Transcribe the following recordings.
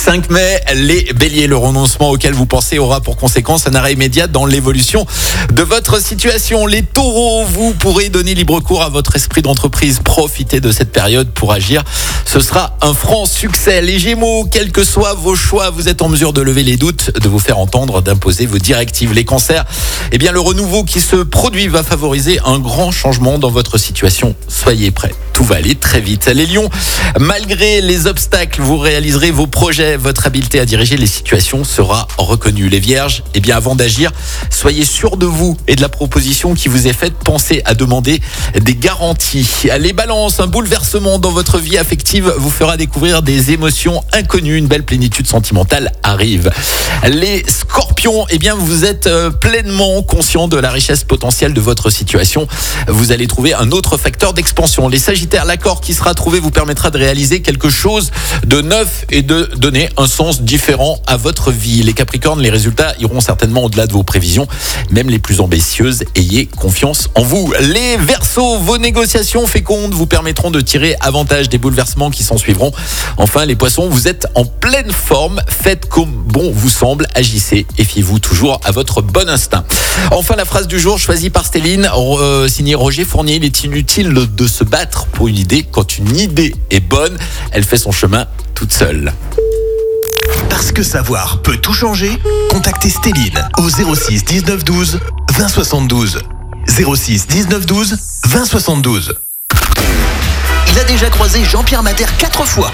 5 mai, les béliers, le renoncement auquel vous pensez aura pour conséquence un arrêt immédiat dans l'évolution de votre situation. Les taureaux, vous pourrez donner libre cours à votre esprit d'entreprise. Profitez de cette période pour agir. Ce sera un franc succès. Les gémeaux, quels que soient vos choix, vous êtes en mesure de lever les doutes, de vous faire entendre, d'imposer vos directives. Les cancers, le renouveau qui se produit va favoriser un grand changement dans votre situation. Soyez prêts. Tout va aller très vite. Les lions, malgré les obstacles, vous réaliserez vos projets. Votre habileté à diriger les situations sera reconnue. Les vierges, avant d'agir, soyez sûrs de vous et de la proposition qui vous est faite. Pensez à demander des garanties. Les balances, un bouleversement dans votre vie affective vous fera découvrir des émotions inconnues. Une belle plénitude sentimentale arrive. Les scorpions, vous êtes pleinement conscient de la richesse potentielle de votre situation. Vous allez trouver un autre facteur d'expansion. Les sagittaires, l'accord qui sera trouvé vous permettra de réaliser quelque chose de neuf et de donner un sens différent à votre vie. Les capricornes, les résultats iront certainement au-delà de vos prévisions, même les plus ambitieuses. Ayez confiance en vous. Les verseaux, vos négociations fécondes vous permettront de tirer avantage des bouleversements qui s'en suivront. Enfin, les poissons, vous êtes en pleine forme. Faites comme bon vous semble, agissez et fiez-vous toujours à votre bon instinct. Enfin, la phrase du jour choisie par Stéline, signée Roger Fournier. Il est inutile de se battre pour une idée. Quand une idée est bonne, elle fait son chemin toute seule. Parce que savoir peut tout changer, contactez Stéline au 06 19 12 20 72. 06 19 12 20 72. Il a déjà croisé Jean-Pierre Madère 4 fois.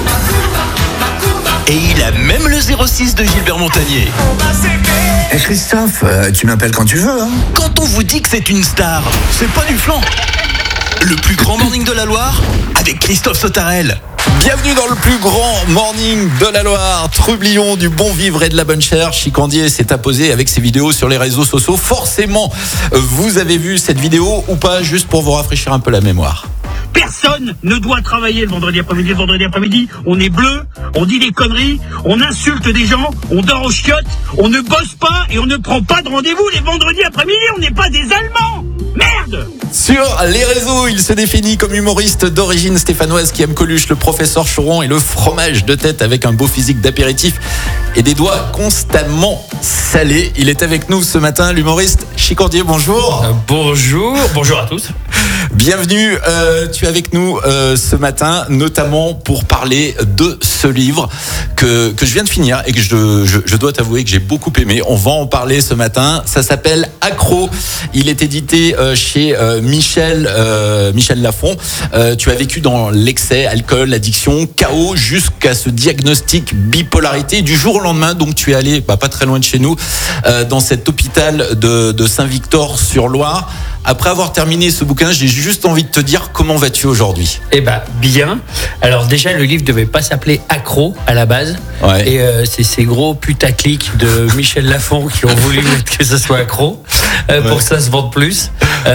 Et il a même le 06 de Gilbert Montagnier. Christophe, tu m'appelles quand tu veux. Quand on vous dit que c'est une star, c'est pas du flan. Le plus grand morning de la Loire avec Christophe Sautarel. Bienvenue dans le plus grand morning de la Loire. Trublion du bon vivre et de la bonne chère. Chicandier s'est imposé avec ses vidéos sur les réseaux sociaux. Forcément, vous avez vu cette vidéo ou pas, juste pour vous rafraîchir un peu la mémoire. Personne ne doit travailler le vendredi après-midi. Le vendredi après-midi, on est bleu, on dit des conneries, on insulte des gens, on dort aux chiottes, on ne bosse pas et on ne prend pas de rendez-vous les vendredis après-midi. On n'est pas des Allemands. Merde! Sur les réseaux, il se définit comme humoriste d'origine stéphanoise qui aime Coluche, le professeur Choron et le fromage de tête avec un beau physique d'apéritif et des doigts constamment salés. Il est avec nous ce matin, l'humoriste Chicandier. Bonjour. Bonjour à tous. Bienvenue, tu es avec nous ce matin, notamment pour parler de ce livre que je viens de finir et que je dois t'avouer que j'ai beaucoup aimé. On va en parler ce matin. Ça s'appelle Accro. Il est édité chez Michel Lafon. Tu as vécu dans l'excès, alcool, addiction, chaos, jusqu'à ce diagnostic bipolarité. Du jour au lendemain, donc tu es allé, pas très loin de chez nous, dans cet hôpital de Saint-Victor-sur-Loire. Après avoir terminé ce bouquin, j'ai juste envie de te dire comment vas-tu aujourd'hui ? Bien. Alors déjà, le livre devait pas s'appeler Accro à la base. Ouais. Et c'est ces gros putaclic de Michel Lafon qui ont voulu que ce soit Accro pour que ça se vende plus.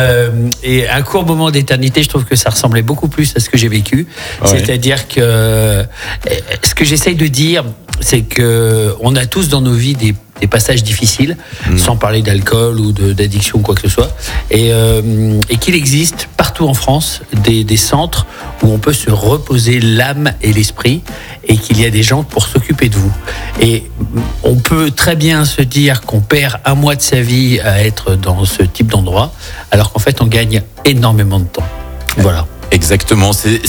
Et un court moment d'éternité, je trouve que ça ressemblait beaucoup plus à ce que j'ai vécu. Ouais. C'est-à-dire que ce que j'essaye de dire, c'est que on a tous dans nos vies des passages difficiles, sans parler d'alcool ou d'addiction ou quoi que ce soit, et qu'il existe partout en France des centres où on peut se reposer l'âme et l'esprit, et qu'il y a des gens pour s'occuper de vous. Et on peut très bien se dire qu'on perd un mois de sa vie à être dans ce type d'endroit, alors qu'en fait on gagne énormément de temps. Voilà. Exactement, c'est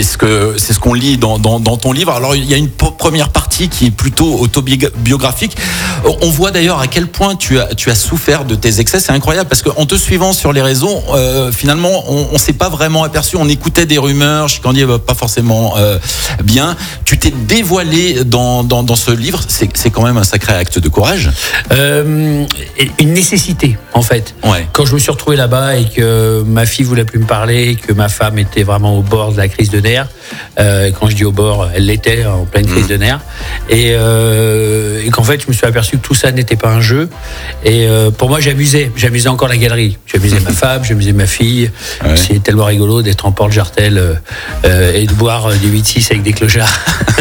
ce qu'on lit dans ton livre. Alors il y a une première partie qui est plutôt autobiographique. On voit d'ailleurs à quel point tu as souffert de tes excès. C'est incroyable parce qu'en te suivant sur les réseaux, finalement on s'est pas vraiment aperçu. On écoutait des rumeurs, Chicandier va pas forcément bien. Tu t'es dévoilé dans ce livre. C'est quand même un sacré acte de courage. Une nécessité en fait. Ouais. Quand je me suis retrouvé là-bas et que ma fille voulait plus me parler, que ma femme était vraiment au bord de la crise de nerfs. Quand je dis au bord, elle l'était en pleine crise de nerfs. Et qu'en fait, je me suis aperçu que tout ça n'était pas un jeu. Et pour moi, j'amusais encore la galerie. J'amusais ma femme, j'amusais ma fille. Ouais. C'est tellement rigolo d'être en porte-jartel et de boire des 8-6 avec des clochards.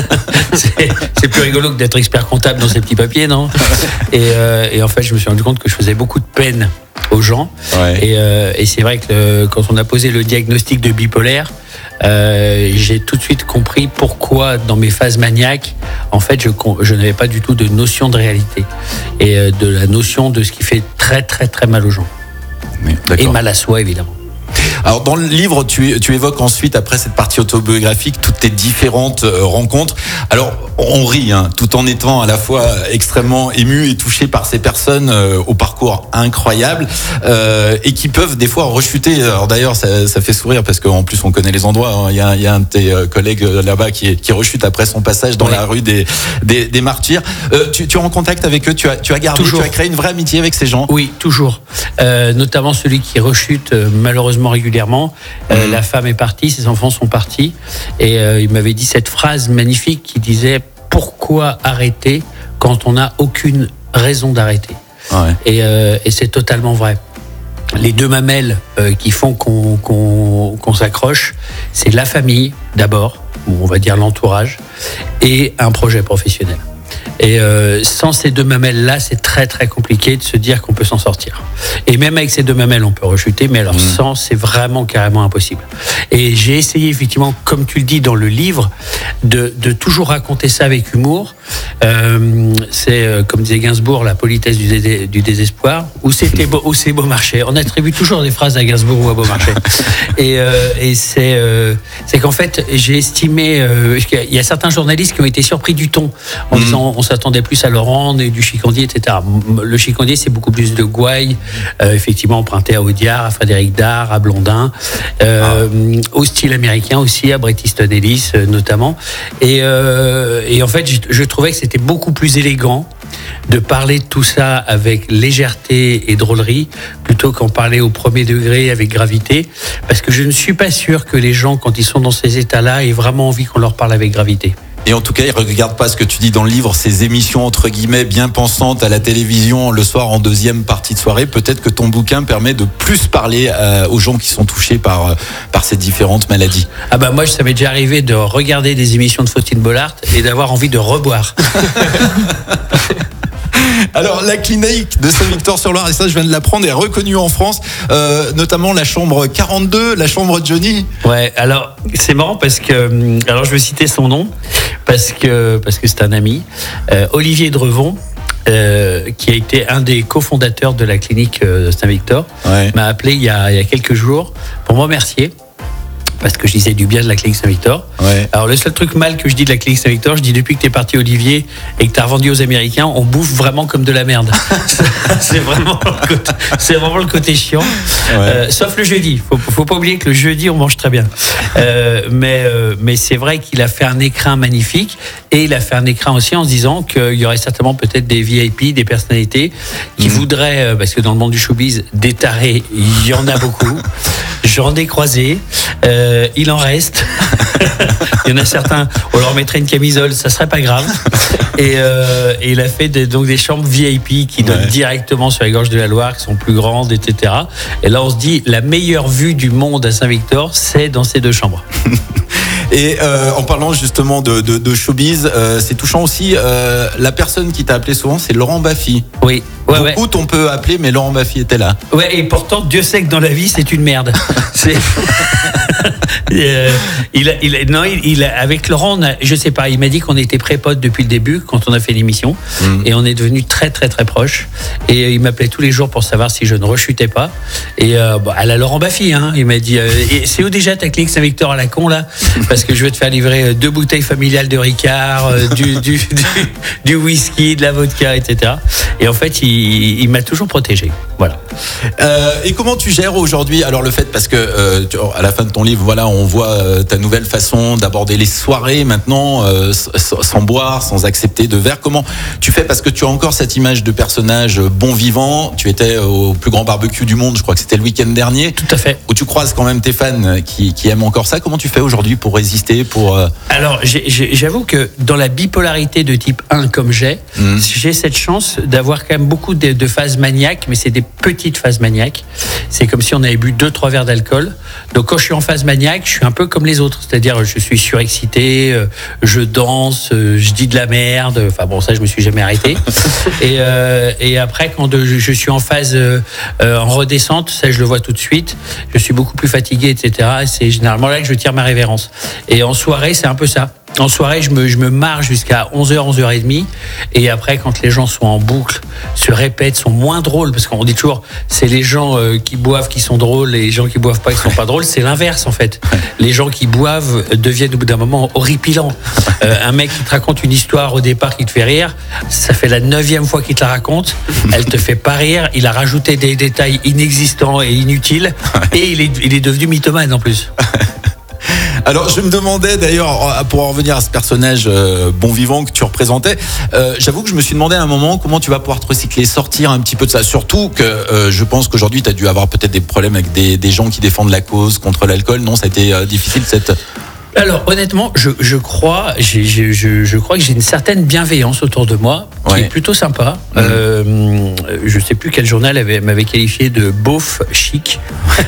c'est plus rigolo que d'être expert comptable dans ces petits papiers, non ? Et en fait, je me suis rendu compte que je faisais beaucoup de peine aux gens. Ouais. Et c'est vrai que quand on a posé le diagnostic de bipolaire, j'ai tout de suite compris pourquoi dans mes phases maniaques, en fait, je n'avais pas du tout de notion de réalité et de la notion de ce qui fait très très très mal aux gens. Oui, et mal à soi, évidemment. Alors dans le livre, tu évoques ensuite, après cette partie autobiographique, toutes tes différentes rencontres. Alors on rit, hein, tout en étant à la fois extrêmement ému et touché par ces personnes au parcours incroyable et qui peuvent des fois rechuter. Alors d'ailleurs, ça fait sourire parce qu'en plus on connaît les endroits. Hein. Il y a un de tes collègues là-bas qui rechute après son passage dans la rue des Martyrs. Tu es en contact avec eux, tu as gardé, toujours. Tu as créé une vraie amitié avec ces gens. Oui, toujours. Notamment celui qui rechute malheureusement régulièrement. La femme est partie, ses enfants sont partis. Et il m'avait dit cette phrase magnifique qui disait « Pourquoi arrêter quand on n'a aucune raison d'arrêter ?» Et c'est totalement vrai. Les deux mamelles qui font qu'on s'accroche, c'est la famille d'abord, ou on va dire l'entourage, et un projet professionnel. Et sans ces deux mamelles-là, c'est très très compliqué de se dire qu'on peut s'en sortir. Et même avec ces deux mamelles, on peut rechuter, mais alors sans, c'est vraiment carrément impossible. Et j'ai essayé effectivement, comme tu le dis dans le livre, de toujours raconter ça avec humour. C'est, comme disait Gainsbourg, la politesse du désespoir, ou c'était beau, ou c'est Beaumarchais. On attribue toujours des phrases à Gainsbourg ou à Beaumarchais. Et c'est qu'en fait, j'ai estimé, il y a certains journalistes qui ont été surpris du ton, en disant on s'attendait plus à Laurent et du chicandier, etc. Le chicandier, c'est beaucoup plus de gouaille, effectivement emprunté à Audiard, à Frédéric Dard, à Blondin, au style américain aussi, à Bret Easton Ellis notamment. Et en fait, je trouvais que c'était beaucoup plus élégant de parler de tout ça avec légèreté et drôlerie plutôt qu'en parler au premier degré avec gravité, parce que je ne suis pas sûr que les gens, quand ils sont dans ces états-là, aient vraiment envie qu'on leur parle avec gravité. Et en tout cas, ils ne regardent pas ce que tu dis dans le livre, ces émissions entre guillemets bien pensantes à la télévision le soir en deuxième partie de soirée. Peut-être que ton bouquin permet de plus parler aux gens qui sont touchés par ces différentes maladies. Ah bah moi, ça m'est déjà arrivé de regarder des émissions de Faustine Bollard et d'avoir envie de reboire. Alors la clinique de Saint-Victor-sur-Loire, et ça je viens de l'apprendre, est reconnue en France, notamment la chambre 42, la chambre Johnny. Ouais, alors c'est marrant parce que, alors je vais citer son nom parce que c'est un ami, Olivier Drevon. Qui a été un des cofondateurs de la clinique Saint-Victor, m'a appelé il y a quelques jours pour me remercier parce que je disais du bien de la clinique Saint-Victor. Alors le seul truc mal que je dis de la clinique Saint-Victor, je dis depuis que t'es parti Olivier et que t'as revendu aux Américains, on bouffe vraiment comme de la merde. c'est vraiment le côté chiant. Sauf le jeudi. Faut pas oublier que le jeudi on mange très bien. Mais c'est vrai qu'il a fait un écrin magnifique et il a fait un écrin aussi en se disant qu'il y aurait certainement peut-être des VIP, des personnalités qui voudraient, parce que dans le monde du showbiz, des tarés, il y en a beaucoup. J'en ai croisé. Il en reste. Il y en a certains, on leur mettrait une camisole, ça serait pas grave. Et il a fait donc des chambres VIP qui donnent directement sur les gorges de la Loire, qui sont plus grandes, etc. Et là, on se dit, la meilleure vue du monde à Saint-Victor, c'est dans ces deux chambres. Et en parlant justement de showbiz, c'est touchant aussi. La personne qui t'a appelé souvent, c'est Laurent Baffy. Oui. Beaucoup on peut appeler, mais Laurent Baffy était là. Ouais, et pourtant, Dieu sait que dans la vie, c'est une merde. Avec Laurent, je sais pas, il m'a dit qu'on était pré-potes depuis le début, quand on a fait l'émission, et on est devenus très très très proches. Et il m'appelait tous les jours pour savoir si je ne rechutais pas. Et à la Laurent Baffy, hein, il m'a dit c'est où déjà ta clinique Saint-Victor à la con là? Parce que je vais te faire livrer 2 bouteilles familiales de Ricard, du whisky, de la vodka, etc. Et en fait, il m'a toujours protégé. Voilà. Et comment tu gères aujourd'hui alors le fait, parce que à la fin de ton livre, voilà, on voit ta nouvelle façon d'aborder les soirées maintenant, sans boire, sans accepter de verre. Comment tu fais, parce que tu as encore cette image de personnage bon vivant. Tu étais au plus grand barbecue du monde, je crois que c'était le week-end dernier. Tout à fait. Où tu croises quand même tes fans qui aiment encore ça. Comment tu fais aujourd'hui pour résister résister pour... Alors, j'avoue que dans la bipolarité de type 1 comme j'ai cette chance d'avoir quand même beaucoup de phases maniaques, mais c'est des petites phases maniaques. C'est comme si on avait bu 2-3 verres d'alcool. Donc quand je suis en phase maniaque, je suis un peu comme les autres. C'est-à-dire, je suis surexcité, je danse, je dis de la merde. Enfin bon, ça, je me suis jamais arrêté. Et après, quand je suis en phase en redescente, ça, je le vois tout de suite. Je suis beaucoup plus fatigué, etc. Et c'est généralement là que je tire ma révérence. Et en soirée, c'est un peu ça. En soirée, je me marre jusqu'à 11h, 11h30. Et après, quand les gens sont en boucle, se répètent, sont moins drôles, parce qu'on dit toujours, c'est les gens qui boivent qui sont drôles, et les gens qui boivent pas qui sont pas drôles. C'est l'inverse, en fait. Les gens qui boivent deviennent au bout d'un moment horripilants. Un mec qui te raconte une histoire au départ qui te fait rire, ça fait la 9e fois qu'il te la raconte, elle te fait pas rire, il a rajouté des détails inexistants et inutiles, et il est devenu mythomane en plus. Alors, je me demandais d'ailleurs, pour en revenir à ce personnage bon vivant que tu représentais, j'avoue que je me suis demandé à un moment comment tu vas pouvoir te recycler, sortir un petit peu de ça. Surtout que je pense qu'aujourd'hui, tu as dû avoir peut-être des problèmes avec des gens qui défendent la cause contre l'alcool. Non, ça a été difficile cette... Alors honnêtement, je crois que j'ai une certaine bienveillance autour de moi qui est plutôt sympa. Je sais plus quel journal m'avait qualifié de beauf chic.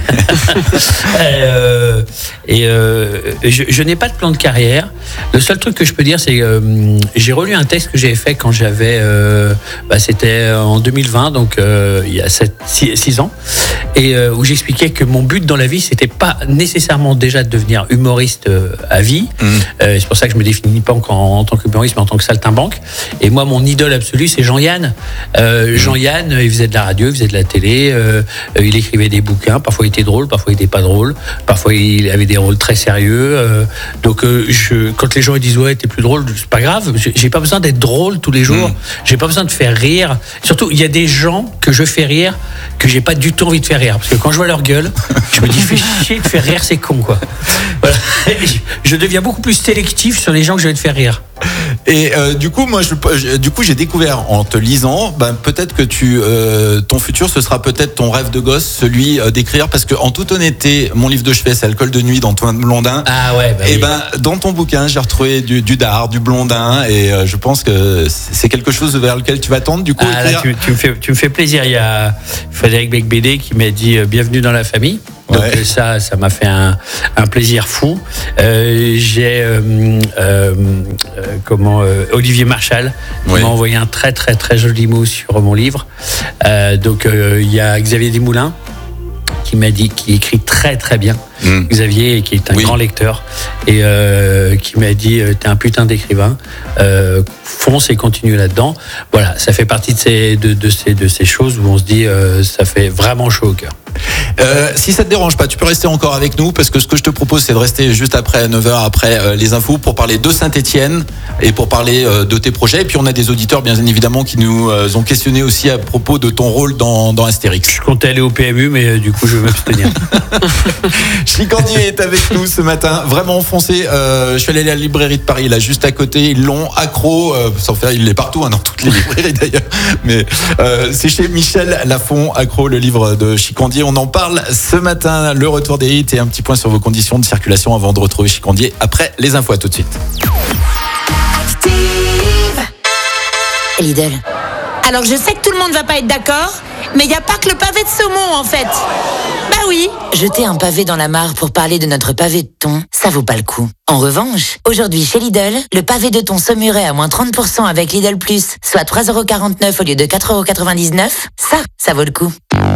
Je n'ai pas de plan de carrière. Le seul truc que je peux dire, c'est que j'ai relu un texte que j'avais fait quand j'avais, c'était en 2020, donc il y a 6 ans, et où j'expliquais que mon but dans la vie, c'était pas nécessairement déjà de devenir humoriste à vie. C'est pour ça que je me définis pas encore en tant qu'humoriste, mais en tant que saltimbanque. Et moi, mon idole absolue, c'est Jean-Yann. Jean-Yann, il faisait de la radio, il faisait de la télé, il écrivait des bouquins. Parfois, il était drôle, parfois, il était pas drôle. Parfois, il avait des rôles très sérieux. Donc, quand les gens ils disent ouais, t'es plus drôle, c'est pas grave. J'ai pas besoin d'être drôle tous les jours. J'ai pas besoin de faire rire. Surtout, il y a des gens que je fais rire que j'ai pas du tout envie de faire rire, parce que quand je vois leur gueule, je me dis fais chier de faire rire, c'est con quoi. Voilà. Je deviens beaucoup plus sélectif sur les gens que je vais te faire rire. Et du coup, moi, j'ai découvert en te lisant, peut-être que ton futur, ce sera peut-être ton rêve de gosse, celui d'écrire, parce que en toute honnêteté, mon livre de chevet, c'est Alcool de nuit d'Antoine Blondin. Ah ouais. Et dans ton bouquin, j'ai retrouvé du dard, du Blondin, et je pense que c'est quelque chose vers lequel tu vas tendre. Du coup, là, tu me fais plaisir. Il y a Frédéric Becbédé qui m'a dit bienvenue dans la famille. Donc ça m'a fait un plaisir fou. J'ai Olivier Marchal qui m'a envoyé un très très très joli mot sur mon livre. Il y a Xavier Desmoulins qui m'a dit, qui écrit très très bien. Xavier, qui est un grand lecteur, et qui m'a dit t'es un putain d'écrivain, fonce et continue là-dedans. Voilà, ça fait partie de ces choses où on se dit ça fait vraiment chaud au cœur. Si ça te dérange pas, tu peux rester encore avec nous, parce que ce que je te propose, c'est de rester juste après 9h, après les infos, pour parler de Saint-Etienne et pour parler de tes projets. Et puis on a des auditeurs bien évidemment qui nous ont questionné aussi à propos de ton rôle dans Astérix. Je comptais aller au PMU, mais du coup je vais m'abstenir. Chicandier est avec nous ce matin, vraiment foncé. Je suis allé à la librairie de Paris, là juste à côté, ils l'ont accro, sans faire, il est partout, dans toutes les librairies d'ailleurs, mais c'est chez Michel Lafon, accro, le livre de Chicandier. On en parle ce matin, le retour des hits et un petit point sur vos conditions de circulation avant de retrouver Chicandier après les infos. À tout de suite. Lidl. Alors je sais que tout le monde va pas être d'accord, mais il n'y a pas que le pavé de saumon en fait. Bah oui. Jeter un pavé dans la mare pour parler de notre pavé de thon, ça vaut pas le coup. En revanche, aujourd'hui chez Lidl, le pavé de thon saumuré à moins 30% avec Lidl Plus, soit 3,49€ au lieu de 4,99€, ça vaut le coup.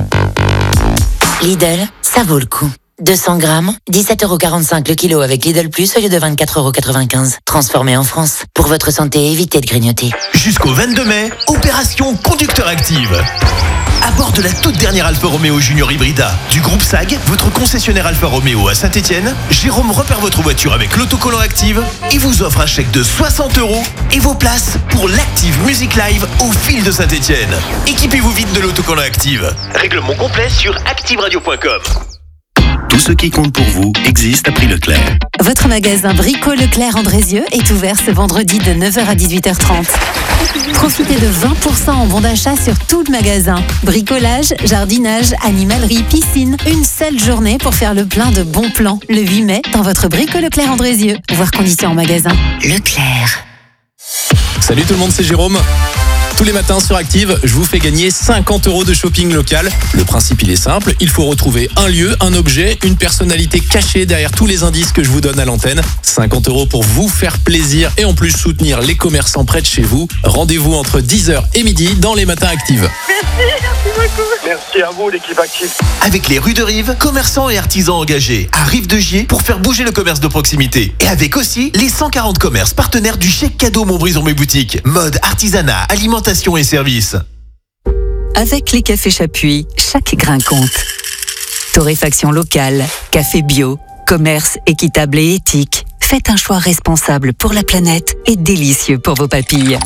Lidl, ça vaut le coup. 200 grammes, 17,45€ le kilo avec Lidl Plus au lieu de 24,95€. Transformé en France. Pour votre santé, évitez de grignoter. Jusqu'au 22 mai, opération Conducteur Active. À bord de la toute dernière Alfa Romeo Junior Hybrida du groupe SAG, votre concessionnaire Alfa Romeo à Saint-Etienne, Jérôme repère votre voiture avec l'autocollant Active et vous offre un chèque de 60€ et vos places pour l'Active Music Live au fil de Saint-Etienne. Équipez-vous vite de l'autocollant Active. Règlement complet sur activeradio.com. Tout ce qui compte pour vous existe à prix Leclerc. Votre magasin Brico Leclerc Andrézieux est ouvert ce vendredi de 9h à 18h30. Profitez de 20% en bon d'achat sur tout le magasin. Bricolage, jardinage, animalerie, piscine. Une seule journée pour faire le plein de bons plans. Le 8 mai, dans votre Brico Leclerc Andrézieux. Voir conditions en magasin. Leclerc. Salut tout le monde, c'est Jérôme. Tous les matins sur Active, je vous fais gagner 50 € de shopping local. Le principe, il est simple. Il faut retrouver un lieu, un objet, une personnalité cachée derrière tous les indices que je vous donne à l'antenne. 50 € pour vous faire plaisir et en plus soutenir les commerçants près de chez vous. Rendez-vous entre 10h et midi dans les matins Active. Merci à vous l'équipe Active. Avec les rues de Rive, commerçants et artisans engagés à Rive de Gier pour faire bouger le commerce de proximité. Et avec aussi les 140 commerces partenaires du chèque cadeau Montbrison Mes Boutiques. Mode, artisanat, alimentation et services. Avec les cafés Chapuis, chaque grain compte. Torréfaction locale, café bio, commerce équitable et éthique. Faites un choix responsable pour la planète et délicieux pour vos papilles.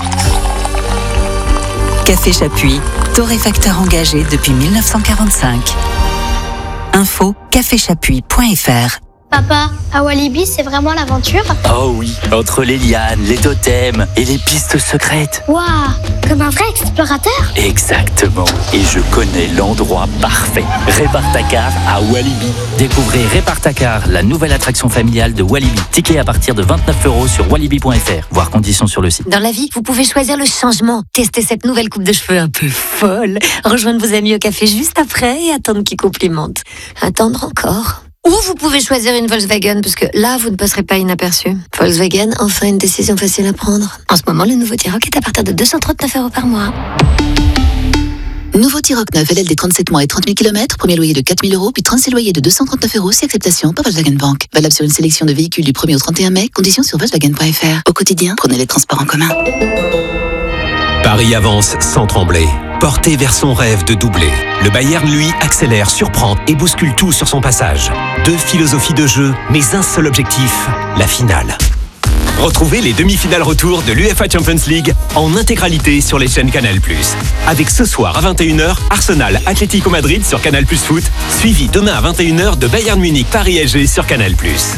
Café Chapuis, torréfacteur engagé depuis 1945. Info caféchapuis.fr. Papa, à Walibi, c'est vraiment l'aventure? Oh oui, entre les lianes, les totems et les pistes secrètes. Waouh, comme un vrai explorateur? Exactement. Et je connais l'endroit parfait. Répart-ta-car à Walibi. Découvrez Répart-ta-car, la nouvelle attraction familiale de Walibi. Ticket à partir de 29 € sur walibi.fr. Voir conditions sur le site. Dans la vie, vous pouvez choisir le changement. Tester cette nouvelle coupe de cheveux un peu folle. Rejoindre vos amis au café juste après et attendre qu'ils complimentent. Attendre encore. Ou vous pouvez choisir une Volkswagen, parce que là, vous ne passerez pas inaperçu. Volkswagen, enfin une décision facile à prendre. En ce moment, le nouveau T-Roc est à partir de 239 € par mois. Nouveau T-Roc 9, LLD 37 mois et 30 000 km, premier loyer de 4 000 €, puis 36 loyers de 239 € si acceptation par Volkswagen Bank. Valable sur une sélection de véhicules du 1er au 31 mai, conditions sur Volkswagen.fr. Au quotidien, prenez les transports en commun. Paris avance sans trembler. Porté vers son rêve de doubler. Le Bayern, lui, accélère, surprend et bouscule tout sur son passage. 2 philosophies de jeu, mais un seul objectif, la finale. Retrouvez les demi-finales retour de l'UEFA Champions League en intégralité sur les chaînes Canal+. Avec ce soir à 21h, Arsenal Atlético Madrid sur Canal+ Foot, suivi demain à 21h de Bayern Munich Paris SG sur Canal+.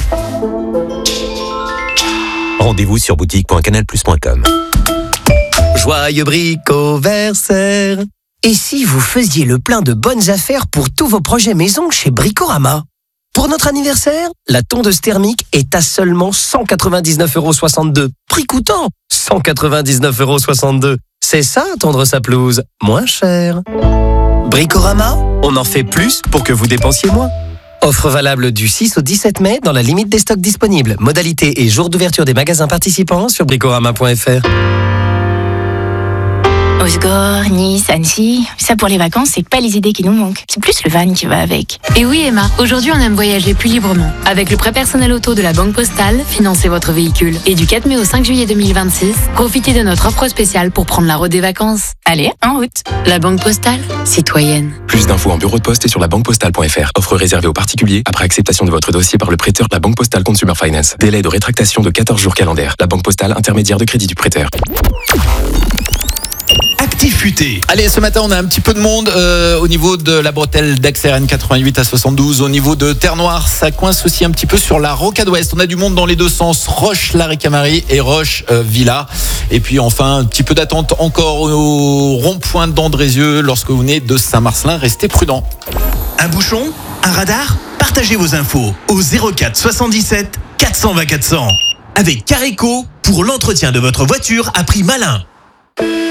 Rendez-vous sur boutique.canalplus.com. Joyeux bricoversaire. Et si vous faisiez le plein de bonnes affaires pour tous vos projets maison chez Bricorama? Pour notre anniversaire, la tondeuse thermique est à seulement 199,62 €. Prix coûtant 199,62 €. C'est ça, tondre sa pelouse, moins cher. Bricorama, on en fait plus pour que vous dépensiez moins. Offre valable du 6 au 17 mai dans la limite des stocks disponibles. Modalité et jour d'ouverture des magasins participants sur bricorama.fr. Osgore, Nice, Annecy, ça pour les vacances, c'est pas les idées qui nous manquent. C'est plus le van qui va avec. Et oui Emma, aujourd'hui on aime voyager plus librement. Avec le prêt personnel auto de la Banque Postale, financez votre véhicule. Et du 4 mai au 5 juillet 2026, profitez de notre offre spéciale pour prendre la route des vacances. Allez, en route. La Banque Postale, citoyenne. Plus d'infos en bureau de poste et sur labanquepostale.fr. Offre réservée aux particuliers après acceptation de votre dossier par le prêteur de la Banque Postale Consumer Finance. Délai de rétractation de 14 jours calendaires. La Banque Postale, intermédiaire de crédit du prêteur. Active Futé. Allez, ce matin, on a un petit peu de monde au niveau de la bretelle d'Aix-RN 88 à 72. Au niveau de Terre-Noire, ça coince aussi un petit peu sur la Rocade Ouest. On a du monde dans les deux sens, Roche-Larrey-Camary et Roche-Villa. Et puis enfin, un petit peu d'attente encore au rond-point d'Andrézieux lorsque vous venez de Saint-Marcelin. Restez prudents. Un bouchon? Un radar? Partagez vos infos au 04 77 420 400. Avec Careco pour l'entretien de votre voiture à prix malin.